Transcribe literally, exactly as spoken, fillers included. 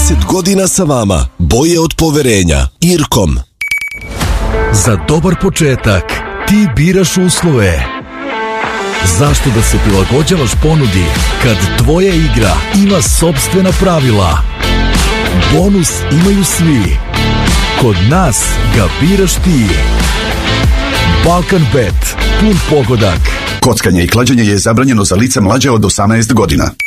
trideset godina sa vama. Boje od poverenja. Irkom. Za dobar početak ti biraš uslove. Zašto da se prilagođavaš ponudi kad tvoja igra ima sopstvena pravila? Bonus imaju svi. Kod nas ga biraš ti. Balkanbet. Pun pogodak. Kockanje i klađenje je zabranjeno za lica mlađe od osamnaest godina.